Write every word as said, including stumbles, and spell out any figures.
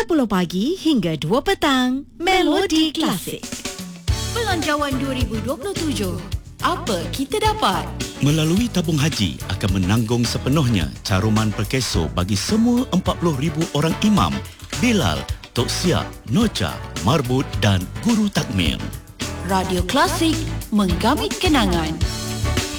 sepuluh pagi hingga dua petang. Melodi Klasik. Belanjawan dua ribu dua puluh tujuh. Apa kita dapat? Melalui tabung haji akan menanggung sepenuhnya caruman perkeso bagi semua empat puluh ribu orang imam, Bilal, Tok Siap, Noca, Marbut dan Guru Takmir. Radio Klasik, menggamit kenangan.